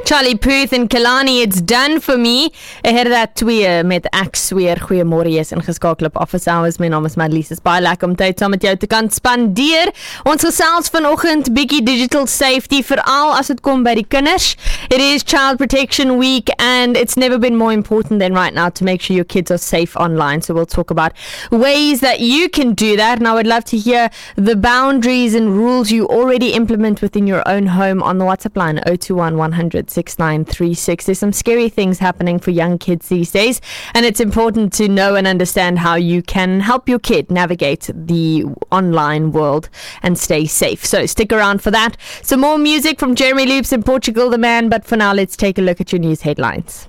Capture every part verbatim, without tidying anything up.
Charlie Puth en Kalani, it's done for me. Ek het dat twee met ek sweer. Goeiemôre, jy is ingeskakel op Office Hours. My naam is Madelies. Is baie lekker om tyd saam met jou te kan spandeer. Ons gesels vanoggend bietjie digital safety, veral as dit kom by die kinders. It is Child Protection Week and it's never been more important than right now to make sure your kids are safe online. So we'll talk about ways that you can do that. And I would love to hear the boundaries and rules you already implement within your own home on the WhatsApp line oh two one, one hundred, six nine three six. There's some scary things happening for young kids these days, and it's important to know and understand how you can help your kid navigate the online world and stay safe. So stick around for that. Some more music from Jeremy Loops in Portugal, the man, but for now let's take a look at your news headlines.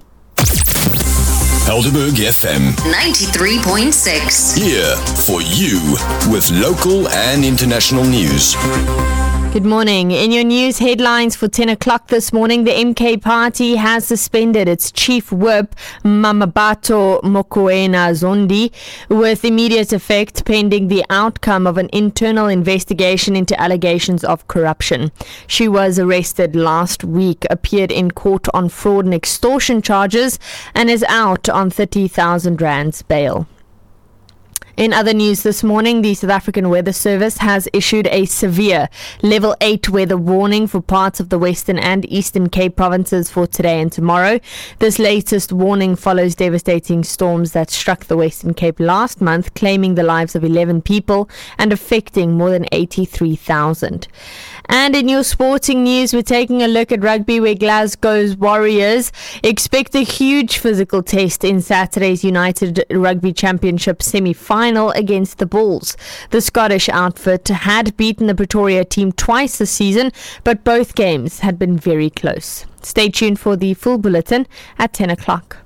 Helderberg F M ninety-three point six. Here for you with local and international news. Good morning. In your news headlines for ten o'clock this morning, the M K party has suspended its chief whip, Mamabato Mokoena Zondi, with immediate effect pending the outcome of an internal investigation into allegations of corruption. She was arrested last week, appeared in court on fraud and extortion charges, and is out on thirty thousand rands bail. In other news this morning, the South African Weather Service has issued a severe level eight weather warning for parts of the Western and Eastern Cape provinces for today and tomorrow. This latest warning follows devastating storms that struck the Western Cape last month, claiming the lives of eleven people and affecting more than eighty-three thousand. And in your sporting news, we're taking a look at rugby, where Glasgow's Warriors expect a huge physical test in Saturday's United Rugby Championship semi-final against the Bulls. The Scottish outfit had beaten the Pretoria team twice this season, but both games had been very close. Stay tuned for the full bulletin at ten o'clock.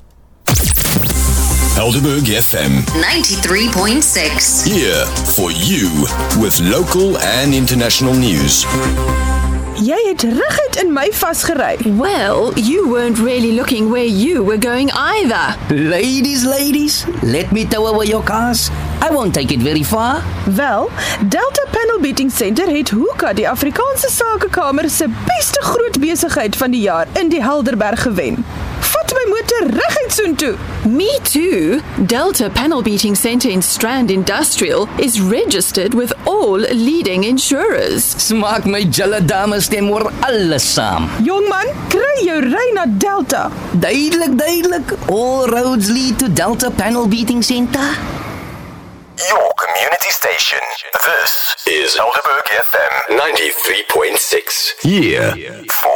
Helderberg F M ninety-three point six. Here for you with local and international news. Jy het reguit in my vasgery. Well, you weren't really looking where you were going either. Ladies, ladies, let me tow away your cars. I won't take it very far. Wel, Delta Panel Beating Center het Hoeka, die Afrikaanse Sakekamer se beste groot besigheid van die jaar in die Helderberg gewen. Vat my motor reguit soontoe. Me too. Delta Panel Beating Center in Strand Industrial is registered with all leading insurers. Smaak my julle dames stem oor alles saam. Jongman, kry jou ry na Delta. Duidelik, duidelik. All roads lead to Delta Panel Beating Center. Your community station. This is Helderberg F M ninety-three point six. Here for